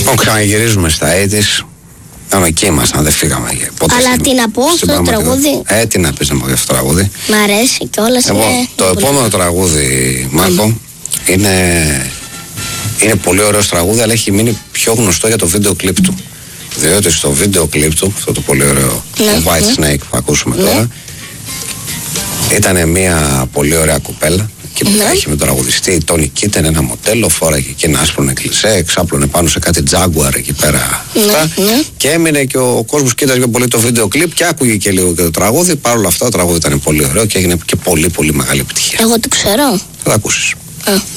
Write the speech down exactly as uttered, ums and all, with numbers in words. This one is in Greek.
Λοιπόν, ξαναγυρίζουμε στα ογδόντα. Άμα εκεί ήμασταν, δεν φύγαμε. Ποτέ Αλλά στην, τι να πω στο τραγούδι. Ε, τι να πεις να πω για αυτό το τραγούδι. Μ' αρέσει κιόλας. Εγώ, είναι το πολύ επόμενο ωραίο. τραγούδι, Μάρκο, mm. είναι, είναι πολύ ωραίο τραγούδι, αλλά έχει μείνει πιο γνωστό για το βίντεο κλιπ του. Διότι στο βίντεο κλιπ του, αυτό το πολύ ωραίο Ναι, White ναι. Snake που ακούσουμε Ναι. τώρα, ήταν μια πολύ ωραία κουπέλα. Και που Ναι. έχει με τον τραγουδιστή η Τόνι Κίτεν, ένα μοντέλο, φόραγε και ένα άσπρο νεκλισέ, εξάπλωνε πάνω σε κάτι Jaguar εκεί πέρα. Ναι, αυτά. ναι. Και έμεινε και ο κόσμος κοίταζε πολύ το βίντεο κλιπ και άκουγε και λίγο και το τραγούδι. Παρ' όλα αυτά το τραγούδι ήταν πολύ ωραίο και έγινε και πολύ πολύ μεγάλη επιτυχία. Εγώ το ξέρω. Θα το ακούσεις. Α.